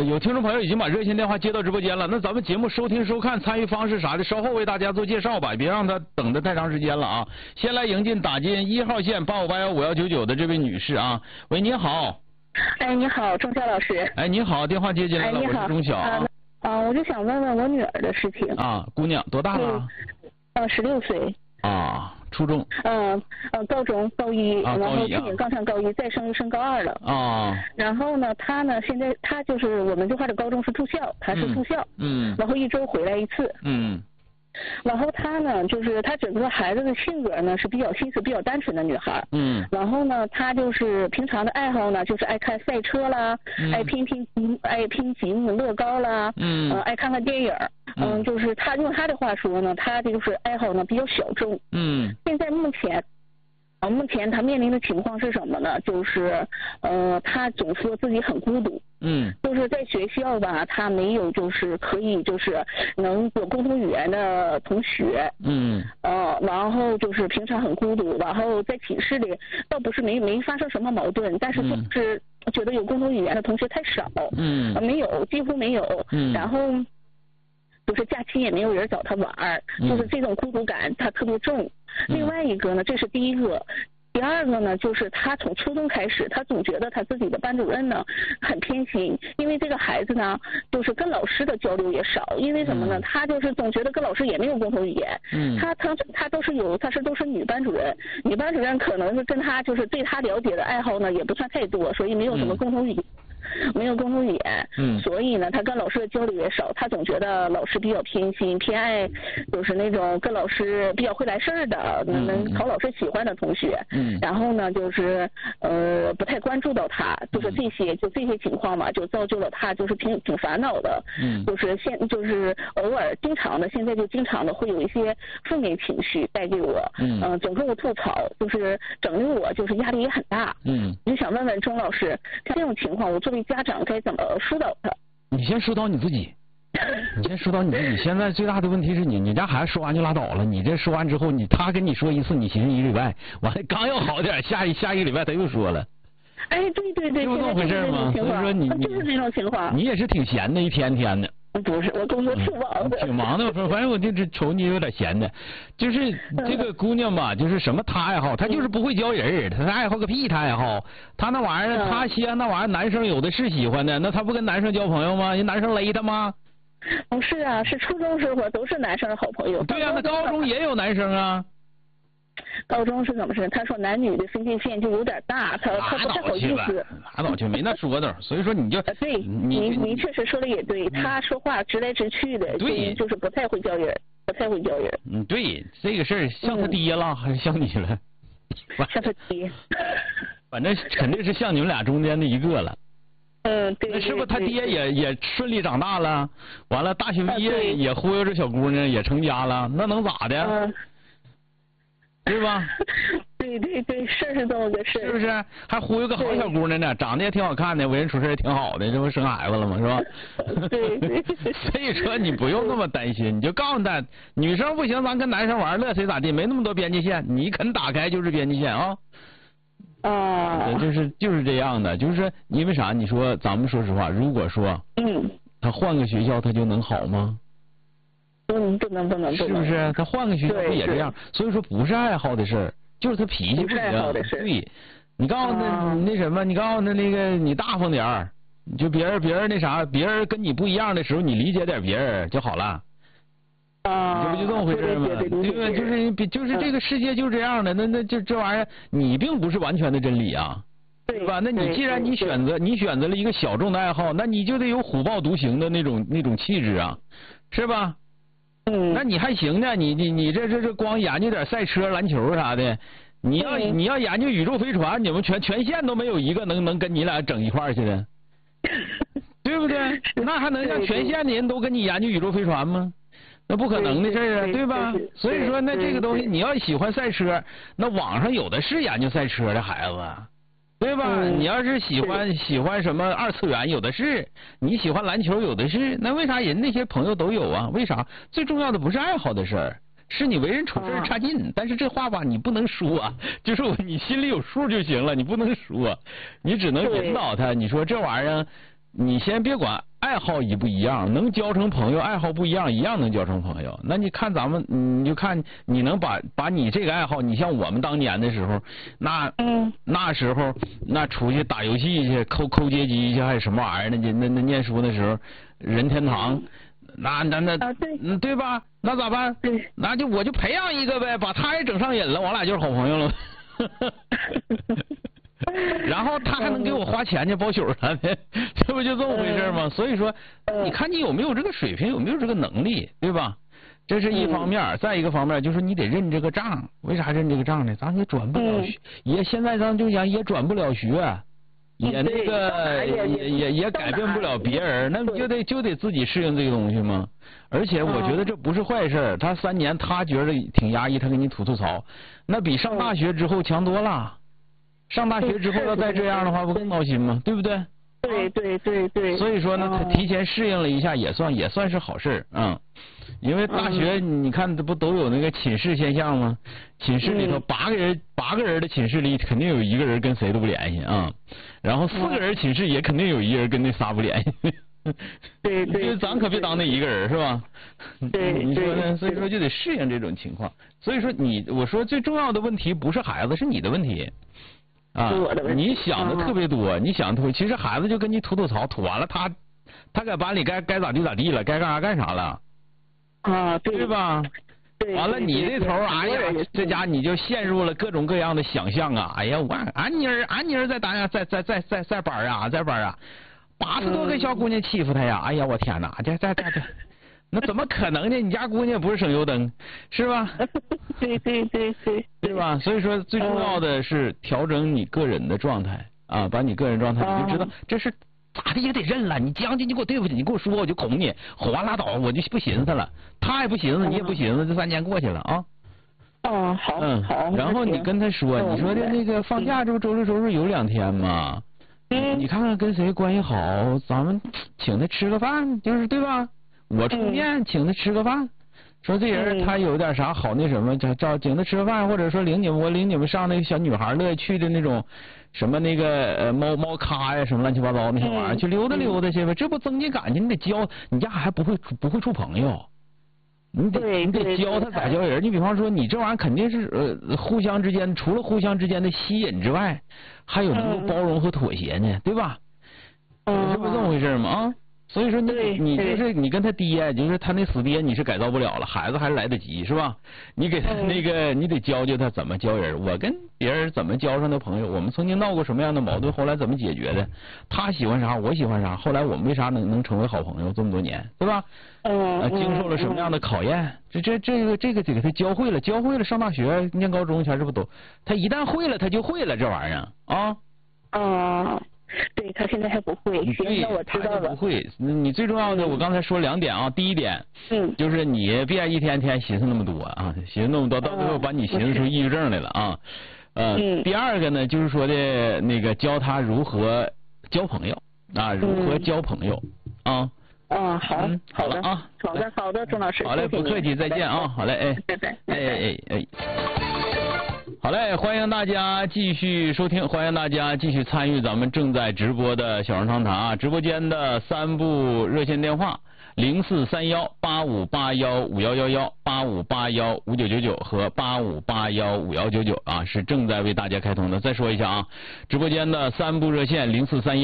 有听众朋友已经把热线电话接到直播间了，那咱们节目收听收看参与方式啥的，稍后为大家做介绍吧，别让他等得太长时间了啊。先来迎进打进1号线85815199的这位女士啊，喂，你好。 哎，你好，钟晓老师。 哎，你好，电话接进来了，我是钟晓啊。 我就想问问我女儿的事情。 啊，姑娘多大了 ？16岁。 啊，初中。 高中高一， 然后今年刚上高一，再升高2了。 啊。 然后呢，她呢，现在她就是我们这块的高中是住校，她是住校。然后1周回来1次。然后她呢，就是她整个孩子的性格呢是比较心思比较单纯的女孩。然后呢，她就是平常的爱好呢，就是爱看赛车啦，爱拼积木、乐高啦，爱看看电影。就是她用她的话说呢，她就是爱好呢比较小众。现在目前他面临的情况是什么呢？就是他总说自己很孤独。就是在学校吧，他没有就是可以就是能有共同语言的同学。然后就是平常很孤独，然后在寝室里倒不是没发生什么矛盾，但是就是觉得有共同语言的同学太少。没有，几乎没有。然后就是假期也没有人找他玩，就是这种孤独感他特别重。另外一个呢，这是第一个。第二个呢，就是他从初中开始，他总觉得他自己的班主任呢很偏心，因为这个孩子呢，就是跟老师的交流也少，因为什么呢？他就是总觉得跟老师也没有共同语言。他都是女班主任，女班主任可能是跟他就是对他了解的爱好呢也不算太多，所以没有什么共同语言。没有共同语言。所以呢，他跟老师的交流也少，他总觉得老师比较偏心，偏爱就是那种跟老师比较会来事儿的，能讨老师喜欢的同学。然后呢，就是不太关注到他，就是这些情况嘛，就造就了他就是挺烦恼的。就是偶尔现在就经常的会有一些负面情绪带给我。总跟我吐槽，就是整的我就是压力也很大。我就想问问钟老师，像这种情况，我作为家长该怎么疏导他？ 你先疏导你自己。现在最大的问题是你家孩子说完就拉倒了，你这说完之后，他跟你说一次，你寻思1个礼拜，完了刚要好点，下一个礼拜他又说了。 哎，对， 是不是这么回事吗？所以说就是这种情况。 你也是挺闲的，一天的。 不是，我工作挺忙的。 挺忙的，反正我就是瞅你有点闲的。就是这个姑娘吧，就是什么她爱好，她就是不会教人，她爱好个屁，她爱好，她那玩意儿，她稀罕那玩意儿，男生有的是喜欢的，那她不跟男生交朋友吗？人男生勒她吗？ 不是啊，是初中时候都是男生的好朋友。 对呀，那高中也有男生啊。 高中是怎么事？他说男女的分界线就有点大，他不太好意思。 拉倒去，没那说头。所以说你就对，你确实说的也对，他说话直来直去的， 对， 就是不太会教人。 对，这个事儿像他爹了，还是像你了？ 像他爹。 反正肯定是像你们俩中间的一个了。 对。 那是不是他爹也顺利长大了？完了，大学毕业也忽悠着小姑娘，也成家了，那能咋的？对吧？ 对，是这么个事。 是不是？还忽悠个好小姑娘呢，长得也挺好看的，为人处事也挺好的，这不生孩子了吗？是吧？ 对。 所以说你不用那么担心，你就告诉他，女生不行，咱跟男生玩乐谁咋地，没那么多边界线，你肯打开就是边界线啊。就是这样的，就是因为啥？你说咱们说实话，如果说他换个学校，他就能好吗？ 不能， 是不是？他换个学校不也这样？所以说不是爱好的事儿，就是他脾气不一样。对，你告诉他那什么，你告诉他那个你大方点儿，就别人那啥，别人跟你不一样的时候，你理解点别人就好了。这不就这么回事吗？对吧？就是这个世界就是这样的，那就这玩意儿，你并不是完全的真理啊。对吧？那你既然你选择了一个小众的爱好，那你就得有虎豹独行的那种气质啊，是吧？那你还行呢，你这光研究点赛车、篮球啥的，你要研究宇宙飞船，你们全县都没有一个能跟你俩整一块儿去的，对不对？那还能让全县的人都跟你研究宇宙飞船吗？那不可能的事儿啊，对吧？所以说，那这个东西你要喜欢赛车，那网上有的是研究赛车的孩子。对吧？你要是喜欢什么二次元，有的是；你喜欢篮球，有的是。那为啥人那些朋友都有啊？为啥？最重要的不是爱好的事儿，是你为人处事差劲。但是这话吧，你不能说，就是你心里有数就行了，你不能说，你只能引导他。你说这玩意儿， 你先别管爱好一不一样，能交成朋友，爱好不一样，一样能交成朋友。那你看咱们，你就看你能把你这个爱好，你像我们当年的时候，那时候那出去打游戏去，抠街机去，还有什么玩意儿呢？那念书的时候，任天堂，那对吧？那咋办？那就我就培养一个呗，把他也整上瘾了，我俩就是好朋友了。然后他还能给我花钱去包宿啥的，这不就这么回事吗？所以说，你看你有没有这个水平，有没有这个能力，对吧？这是一方面，再一个方面就是你得认这个账。为啥认这个账呢？咱也转不了学，现在咱就讲也转不了学，也那个也改变不了别人，那就得自己适应这个东西吗？而且我觉得这不是坏事，他3年他觉得挺压抑，他给你吐槽，那比上大学之后强多了。上大学之后要再这样的话，不更闹心吗？对不对？ 对。 所以说呢，他提前适应了一下，也算是好事因为大学你看，这不都有那个寝室现象吗？寝室里头8个人的寝室里肯定有1个人跟谁都不联系然后4个人寝室也肯定有1人跟那仨不联系。 对， 咱可别当那1个人是吧？ 对， 你说呢？所以说就得适应这种情况。所以说我说最重要的问题不是孩子，是你的问题。你想的特别多，你想的特别，其实孩子就跟你吐槽，吐完了他在班里该咋地咋地了，该干啥干啥了对吧？完了你这头哎呀，这家你就陷入了各种各样的想象哎呀，俺妮儿在班在班80多个小姑娘欺负他呀，哎呀我天哪，这那怎么可能呢？你家姑娘不是省油灯，是吧？对吧？所以说最重要的是调整你个人的状态把你个人状态，你就知道这是咋的也得认了。你将就，你给我对不起，你给我说我就哄你，哄完拉倒，我就不寻思了。他也不寻思，你也不寻思，这3年过去了好。 然后你跟他说，你说的那个放假这不周六周日有2天吗？你看看跟谁关系好，咱们请他吃个饭，就是对吧？我出面请他吃个饭，说这人他有点啥好那什么，叫请他吃个饭，或者说我领你们上那个小女孩乐去的那种什么那个猫咖呀，什么乱七八糟那些玩意儿，去溜达溜达去吧，这不增进感情，你得教，你家还不会处朋友，你得教他咋教人。你比方说你这玩意儿肯定是互相之间，除了互相之间的吸引之外，还有能够包容和妥协呢，对吧？是不是这么回事吗？所以说你就是你跟他爹，就是他那死爹，你是改造不了了，孩子还是来得及，是吧？你给他那个，你得教他怎么教人。我跟别人怎么交上的朋友，我们曾经闹过什么样的矛盾，后来怎么解决的？他喜欢啥，我喜欢啥，后来我们为啥能成为好朋友这么多年，对吧？经受了什么样的考验？这个得给他教会了，上大学念高中前这不都？他一旦会了，他就会了这玩意儿对，他现在还不会，行，那我知道了。 不会，你最重要的，我刚才说2点第一点，就是你别一天天寻思那么多寻思那么多，到最后把你寻思出抑郁症来了第二个呢，就是说的那个教他如何交朋友如何交朋友好的，钟老师， 好嘞，不客气，再见好嘞， 拜拜， 好嘞，欢迎大家继续收听，欢迎大家继续参与咱们正在直播的小人长谈直播间的3部热线电话043185815111、85815999和85815199是正在为大家开通的。再说一下直播间的3部热线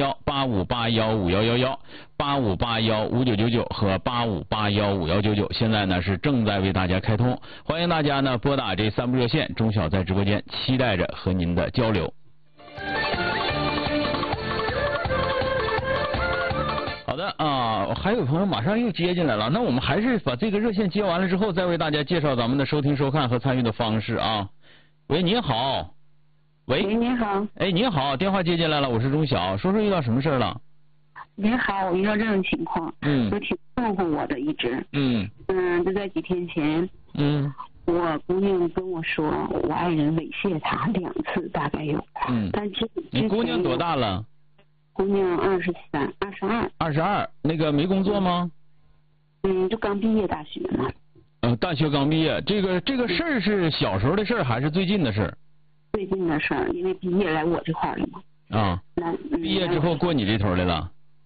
043185815111、85815999和85815199现在呢是正在为大家开通，欢迎大家呢拨打这3部热线，钟晓在直播间期待着和您的交流。好的还有朋友马上又接进来了，那我们还是把这个热线接完了之后，再为大家介绍咱们的收听收看和参与的方式喂，您好。喂， 您好。 哎，您好，电话接进来了，我是钟晓，说说遇到什么事了？ 您好，我遇到这种情况，我挺困惑我的一直，就在几天前，我姑娘跟我说，我爱人猥亵她2次，大概有，但你姑娘多大了？ 姑娘22， 那个没工作吗？ 就刚毕业大学嘛。 大学刚毕业，这个事儿是小时候的事儿还是最近的事儿？ 最近的事儿，因为毕业来我这块儿了嘛。 毕业之后过你这头来了？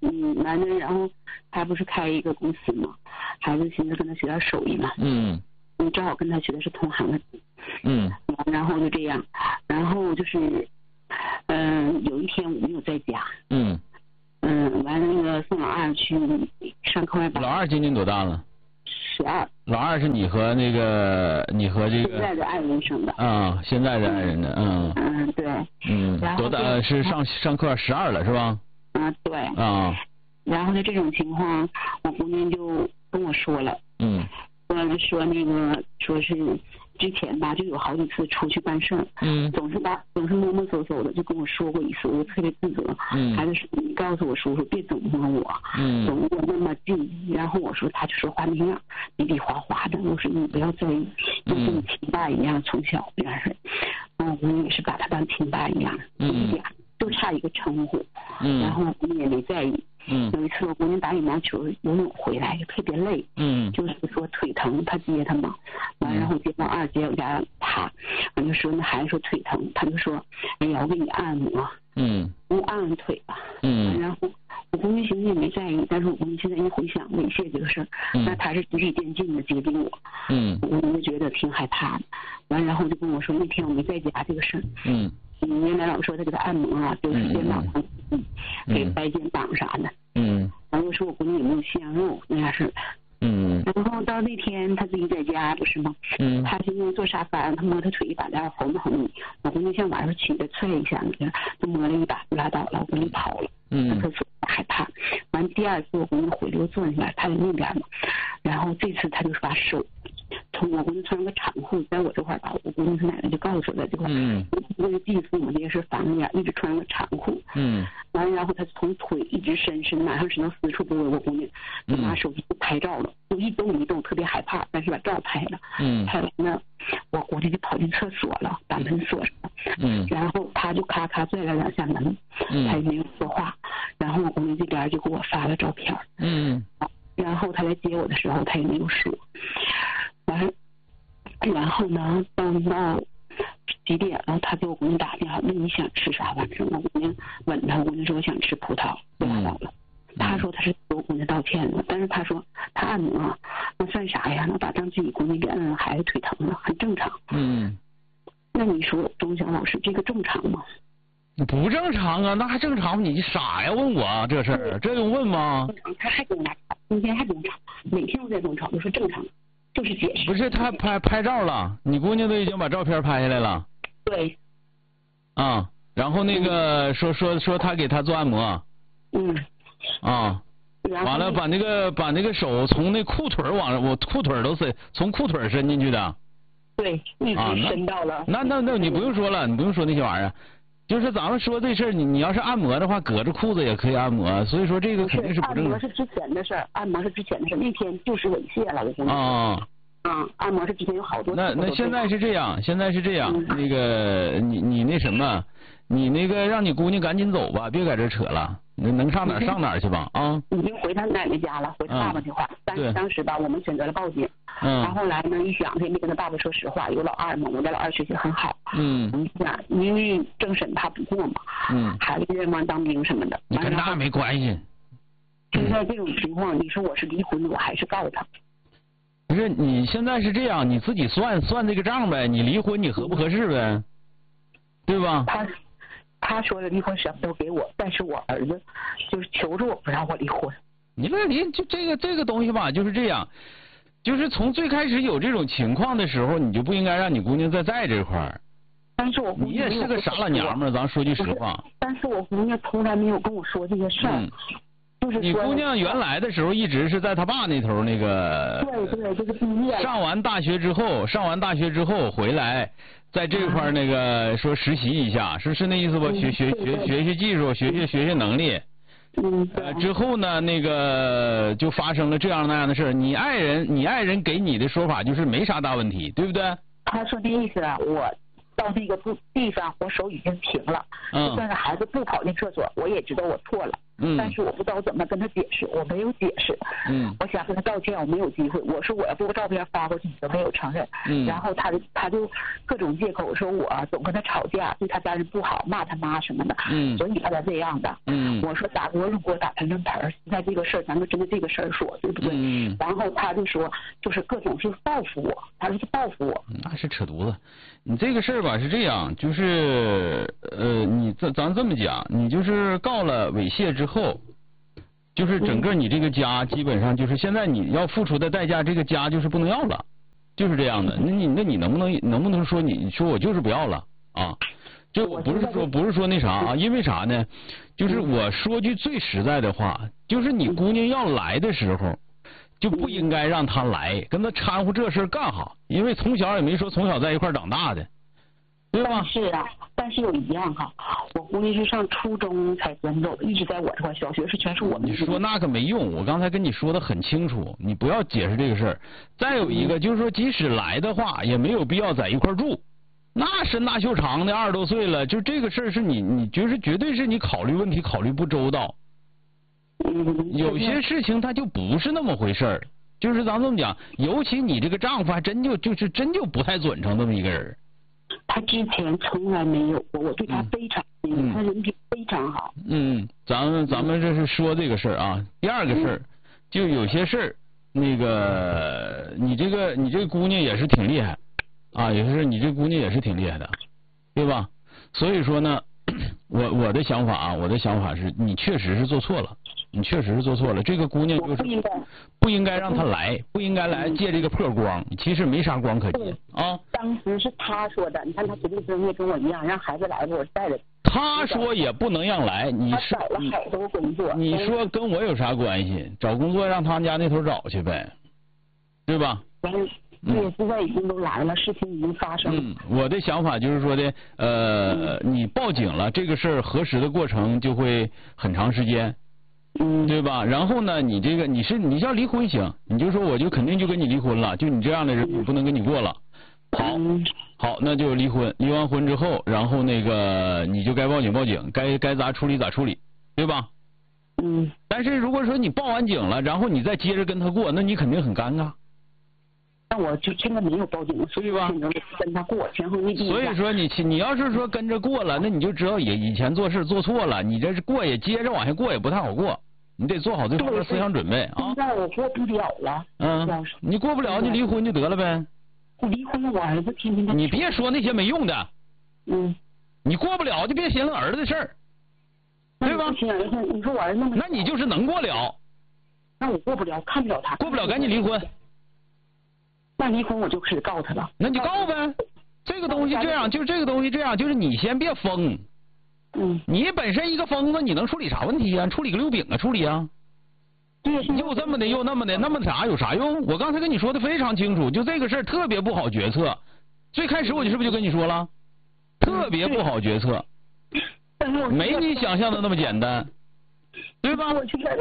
完了，然后他不是开一个公司嘛，孩子寻思跟他学点手艺嘛，正好跟他学的是同行的，然后就这样，然后就是，有一天我没有在家，完了那个送老二去上课外班。 老二今年多大了 ？12。 老二是你和这个现在的爱人生的。 现在的爱人的， 对。 然后多大？是上课12了是吧？ 对。然后在这种情况，我姑娘就跟我说了。说那个说是之前吧，就有好几次出去办事儿，总是摸摸搜搜的，就跟我说过一次，我就特别自责。孩子说你告诉我叔叔别总摸我，总摸那么近。然后我说他就说话那样，比比划划的。我说你不要在意，就跟你亲爸一样，从小这样式。我姑娘也是把他当亲爸一样，一点就差一个称呼。然后我姑娘也没在意。有一次我姑娘打羽毛球游泳回来就特别累，就是说腿疼，他接他嘛，然后接到二接我家他，我就说那孩子说腿疼，他就说哎呀我给你按摩，我按腿吧，然后我姑娘寻思也没在意，但是我姑娘现在一回想猥亵这个事儿，那他是循序渐进的接近我，我姑娘就觉得挺害怕的，然后就跟我说那天我没在家这个事儿，原来老说他给他按摩啊，就是肩膀上，给掰肩膀啥的，然后说我姑娘有没有鲜肉那样式的，然后到那天他自己在家不是吗？他现在坐沙发上，他摸他腿一把，在那哄哄你，我姑娘像晚上起来踹一下，就摸了一把就拉倒了，我姑娘跑了，他说害怕。完第二次我姑娘回来又坐那边，他在那边嘛，然后这次他就把手从我姑娘穿个长裤，在我这块吧，我姑娘他奶奶就告诉我在这块，那个继父母这些是房眼，一直穿个长裤，完然后他从腿一直伸马上伸到私处部位，我姑娘就拿手机拍照了，就一动一动，特别害怕，但是把照拍了，拍完了，我姑娘就跑进厕所了，把门锁上了，然后他就咔咔拽了两下门，他也没有说话，然后我姑娘这边就给我发了照片，然后他来接我的时候他也没有说，然后呢到几点了，他给我姑娘打电话问你想吃啥晚上，我姑娘问他，我姑娘说我想吃葡萄，就拉倒了。他说他是给我姑娘道歉了，但是他说他按摩那算啥呀？那把自己姑娘给摁了，孩子腿疼了，很正常。那你说钟晓老师这个正常吗？ 不正常啊，那还正常吗？你傻呀？问我这事儿，这用问吗？ 他还跟我吵，今天还跟我吵，每天都在跟我吵，我说正常，就是解释。 不是他拍照了，你姑娘都已经把照片拍下来了。 对。 然后那个说他给他做按摩。完了把那个手从那裤腿我裤腿都从裤腿伸进去的。 对，一直伸到了。 那你不用说了，你不用说那些玩意儿。就是咱们说这事儿，你要是按摩的话，隔着裤子也可以按摩，所以说这个肯定是不正常。 按摩是之前的事儿，按摩是之前的事儿，那天就是猥亵了，我跟你说。按摩是之前有好多。 那现在是这样，那个你那什么，你那个让你姑娘赶紧走吧，别在这扯了，能上哪儿上哪儿去吧啊。 已经回他奶奶家了，回他爸爸的话，但是当时吧，我们选择了报警。然后后来呢，一想他也没跟他爸爸说实话，有老二嘛，我家老二学习很好。因为政审他不过嘛。孩子愿望当兵什么的。 你跟那没关系。 现在这种情况，你说我是离婚，我还是告他。 不是，你现在是这样，你自己算这个账呗，你离婚你合不合适呗，对吧？ 他说的离婚什么都给我，但是我儿子就是求着我不让我离婚。 你说就这个东西吧，就是这样，就是从最开始有这种情况的时候，你就不应该让你姑娘在这块儿。 但是我姑娘你也是个傻老娘们儿，咱说句实话。 但是我姑娘从来没有跟我说这些事儿。 你姑娘原来的时候一直是在她爸那头那个。 对，就是毕业了。 上完大学之后回来，在这块那个说实习一下，是那意思吧？学技术，学能力。之后呢，那个就发生了这样那样的事儿。你爱人给你的说法就是没啥大问题，对不对？ 他说的意思啊，我到那个地方，我手已经平了，就算是孩子不跑进厕所，我也知道我错了。 但是我不知道怎么跟他解释，我没有解释。我想跟他道歉，我没有机会。我说我要不把照片发过去，你都没有承认。然后他就各种借口说我总跟他吵架，对他家人不好，骂他妈什么的。所以他才这样的。我说打锅用锅打盆盆，现在这个事儿咱就针对这个事儿说，对不对？然后他就说就是各种是报复我，他说是报复我。 那是扯犊子。你这个事儿吧是这样，就是咱这么讲，你就是告了猥亵之后，就是整个你这个家基本上就是现在你要付出的代价，这个家就是不能要了，就是这样的。那你能不能说你说我就是不要了啊？就我不是说那啥啊，因为啥呢？就是我说句最实在的话，就是你姑娘要来的时候，就不应该让她来，跟她掺和这事干哈？因为从小也没说从小在一块长大的，对吧？ 但是有一样哈，我姑娘是上初中才跟走的，一直在我这块，小学是全是我们。 你说那个没用，我刚才跟你说的很清楚，你不要解释这个事儿。再有一个就是说，即使来的话，也没有必要在一块住。那身大袖长的20多岁了，就这个事儿是你就是绝对是你考虑问题考虑不周到。有些事情它就不是那么回事儿，就是咱这么讲，尤其你这个丈夫还真就不太准成这么一个人。 他之前从来没有过，我对他非常他人品非常好。 咱们这是说这个事儿啊。第二个事儿，就有些事儿，那个你这个姑娘也是挺厉害啊，也是你这姑娘也是挺厉害的，对吧？所以说呢，我的想法啊，我的想法是你确实是做错了。你确实是做错了，这个姑娘就是不应该让她来，不应该来借这个破光，其实没啥光可借啊。 当时是他说的，你看他绝对专业，跟我一样，让孩子来了我带着。 他说也不能让来，你是找了好多工作， 你说跟我有啥关系？找工作让他们家那头找去呗，对吧？ 对，现在已经都来了，事情已经发生了。 我的想法就是说的，你报警了，这个事儿核实的过程就会很长时间。对吧？然后呢，你这个你要离婚行，你就说我就肯定就跟你离婚了，就你这样的人我不能跟你过了。好，那就离婚。离完婚之后，然后那个你就该报警，该咋处理咋处理，对吧？但是如果说你报完警了，然后你再接着跟他过，那你肯定很尴尬。 那我就现在没有报警， 对吧？ 跟他过，前后异地。 所以说你要是说跟着过了，那你就知道以前做事做错了，你这是过也接着往下过也不太好过。你得做好这方面思想准备啊！ 现在我过不了了。 你过不了就离婚就得了呗。 我离婚了，我儿子天天。 你别说那些没用的。你过不了就别寻思儿子的事儿，对吧？ 你说我儿子那你就是能过了。 那我过不了，看不了他。 过不了赶紧离婚。 那离婚我就开始告他了。 那你告呗。这个东西这样，就这个东西这样，就是你先别疯。你本身一个疯子，你能处理啥问题啊？处理个溜饼啊，处理啊！又这么的又那么的，那么啥有啥用？我刚才跟你说的非常清楚，就这个事儿特别不好决策。最开始我是不是就跟你说了，特别不好决策，没你想象的那么简单，对吧？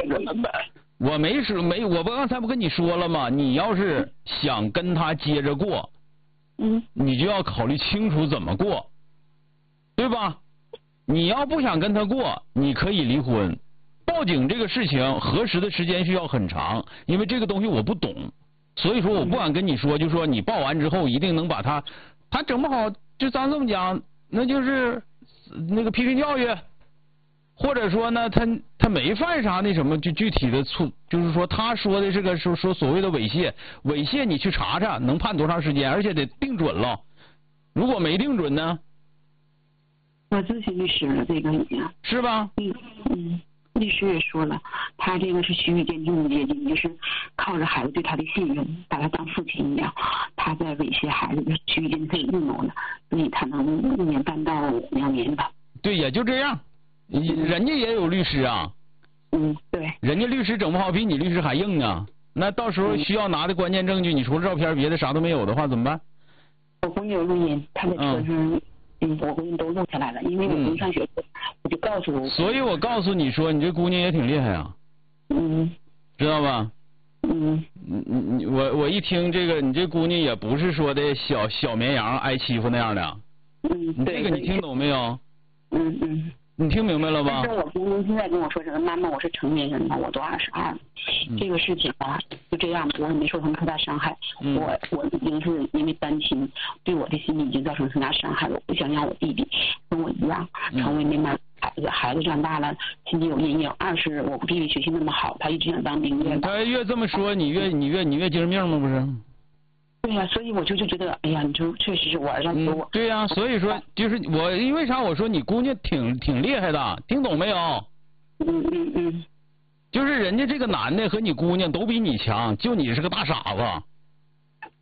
我刚才不跟你说了吗？你要是想跟他接着过，你就要考虑清楚怎么过，对吧？你要不想跟他过，你可以离婚。报警这个事情核实的时间需要很长，因为这个东西我不懂，所以说我不敢跟你说，就说你报完之后一定能把他整不好，就咱这么讲，那就是那个批评教育，或者说呢，他没犯啥那什么，就具体的错，就是说他说的这个说所谓的猥亵你去查查能判多长时间，而且得定准了，如果没定准呢？ 我咨询律师了，这个已经是吧？ 律师也说了，他这个是循序渐进的接近，就是靠着孩子对他的信任，把他当父亲一样，他在猥亵孩子，循序渐进可以运用的，所以他能1年半到2年吧。 对，也就这样，人家也有律师啊。 对。人家律师整不好比你律师还硬啊，那到时候需要拿的关键证据，你除了照片别的啥都没有的话怎么办？ 我闺女有录音，她在车上。我闺女都录下来了，因为我闺女上学，我就告诉我。 所以我告诉你说，你这姑娘也挺厉害啊。知道吧？我一听这个，你这姑娘也不是说的小绵羊挨欺负那样的。这个你听懂没有？ 你听明白了吧？ 但是我姑娘现在跟我说是妈妈，我是成年人了，我都22了，这个事情吧就这样，我也没受什么特大伤害。我已经是因为单亲，对我的心理已经造成很大伤害了。我不想让我弟弟跟我一样成为没妈孩子长大了心里有阴影。二是我弟弟学习那么好，他一直想当兵的。 他越这么说，你越精神病吗？不是？ 对呀，所以我就觉得，哎呀，你说确实是我儿子给我。 对呀，所以说就是我因为啥我说你姑娘挺厉害的，听懂没有？就是人家这个男的和你姑娘都比你强，就你是个大傻子。